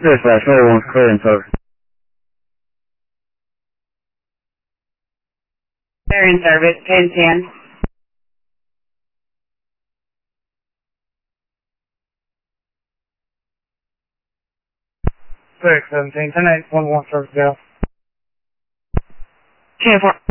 6/01 clearance over. They're in service, 1010. Six 17, 10-8, 1-1 service, go. 10-4.